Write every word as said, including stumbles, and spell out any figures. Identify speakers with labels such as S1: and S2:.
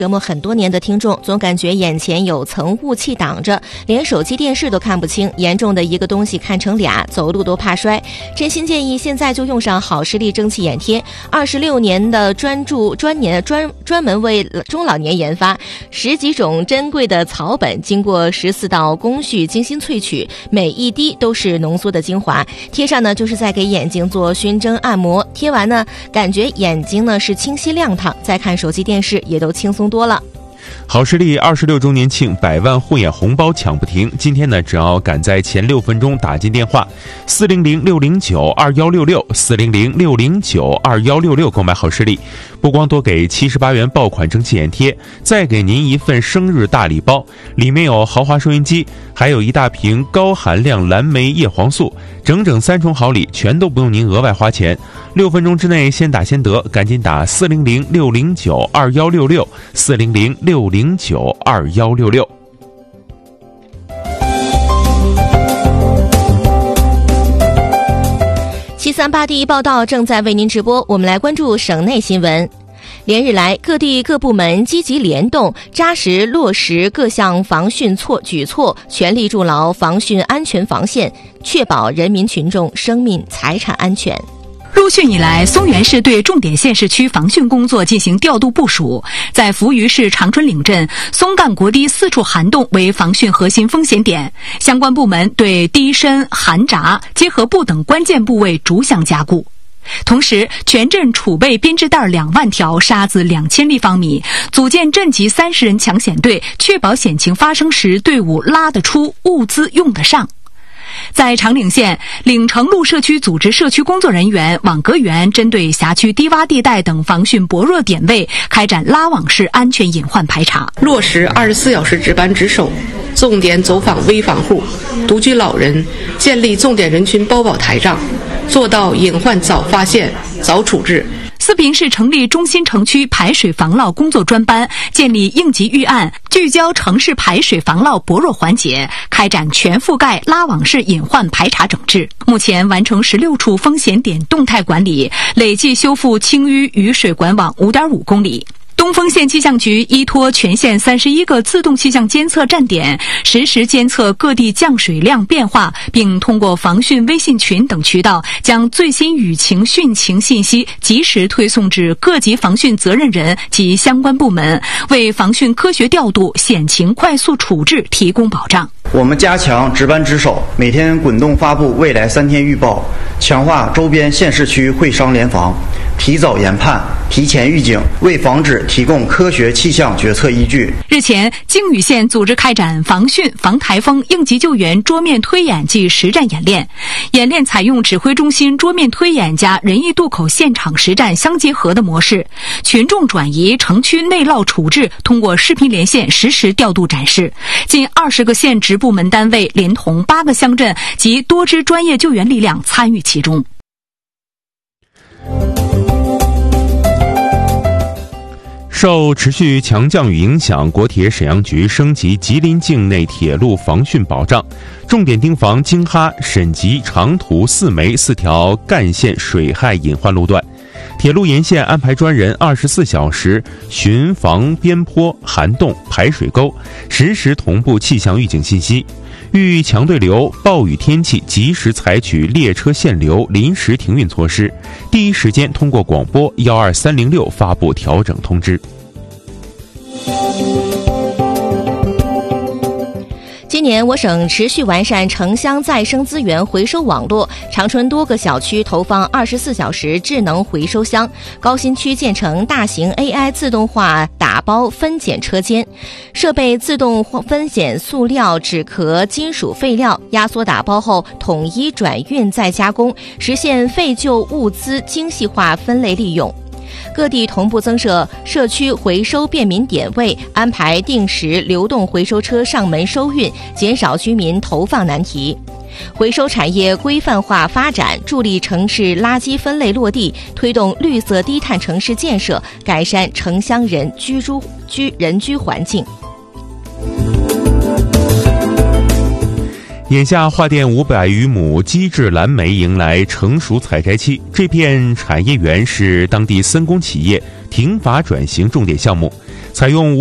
S1: 折磨很多年的听众总感觉眼前有层雾气挡着，连手机电视都看不清，严重的一个东西看成俩，走路都怕摔。真心建议现在就用上好视力蒸汽眼贴，二十六年的专注专年专专门为中老年研发，十几种珍贵的草本，经过十四道工序精心萃取，每一滴都是浓缩的精华。贴上呢就是在给眼睛做熏蒸按摩，贴完呢感觉眼睛呢是清晰亮堂，再看手机电视也都轻松多了。
S2: 好视力二十六周年庆百万护眼红包抢不停，今天呢只要赶在前六分钟打进电话四零零六零九二幺六六四零零六零九二幺六六购买好视力，不光多给七十八元爆款蒸汽眼贴，再给您一份生日大礼包，里面有豪华收音机，还有一大瓶高含量蓝莓叶黄素，整整三重好礼，全都不用您额外花钱。六分钟之内先打先得，赶紧打四零零六零九二幺六六四零零六零九二幺六六。
S1: 七三八第一报道正在为您直播，我们来关注省内新闻。连日来，各地各部门积极联动，扎实落实各项防汛措举措，全力筑牢防汛安全防线，确保人民群众生命财产安全。
S3: 入汛以来，松原市对重点县市区防汛工作进行调度部署，在扶余市长春岭镇、松干国堤四处涵洞为防汛核心风险点，相关部门对堤深、涵闸、结合部等关键部位逐项加固。同时，全镇储备编织袋两万条，沙子两千立方米，组建镇级三十人抢险队，确保险情发生时队伍拉得出，物资用得上。在长岭县，岭城路社区组织社区工作人员、网格员针对辖区低洼地带等防汛薄弱点位，开展拉网式安全隐患排查，
S4: 落实二十四小时值班值守，重点走访危防户、独居老人，建立重点人群包保台账，做到隐患早发现、早处置。
S3: 四平市成立中心城区排水防涝工作专班，建立应急预案，聚焦城市排水防涝薄弱环节，开展全覆盖拉网式隐患排查整治。目前完成十六处风险点动态管理，累计修复清淤雨水管网 五点五公里。东丰县气象局依托全县三十一个自动气象监测站点，实时监测各地降水量变化，并通过防汛微信群等渠道，将最新雨情、汛情信息及时推送至各级防汛责任人及相关部门，为防汛科学调度、险情快速处置提供保障。
S5: 我们加强值班值守，每天滚动发布未来三天预报，强化周边县市区会商联防，提早研判、提前预警，为防止提供科学气象决策依据。
S3: 日前，靖宇县组织开展防汛、防台风、应急救援桌面推演暨实战演练。演练采用指挥中心桌面推演加仁义渡口现场实战相结合的模式，群众转移、城区内涝处置通过视频连线实时调度展示。近二十个县直部门单位连同八个乡镇及多支专业救援力量参与其中。
S2: 受持续强降雨影响，国铁沈阳局升级吉林境内铁路防汛保障，重点盯防京哈、沈集、长途四枚四条干线水害隐患路段。铁路沿线安排专人二十四小时巡防边坡、涵洞、排水沟，实时同步气象预警信息。遇强对流、暴雨天气，及时采取列车限流、临时停运措施，第一时间通过广播一二三零六发布调整通知。
S1: 今年我省持续完善城乡再生资源回收网络，长春多个小区投放二十四小时智能回收箱，高新区建成大型 A I 自动化打包分拣车间，设备自动分拣塑料、纸壳、金属废料，压缩打包后统一转运再加工，实现废旧物资精细化分类利用。各地同步增设社区回收便民点位，安排定时流动回收车上门收运，减少居民投放难题。回收产业规范化发展，助力城市垃圾分类落地，推动绿色低碳城市建设，改善城乡人居住居人居环境。
S2: 眼下化电五百余亩机制蓝莓迎来成熟采摘期，这片产业园是当地森工企业停伐转型重点项目。 采用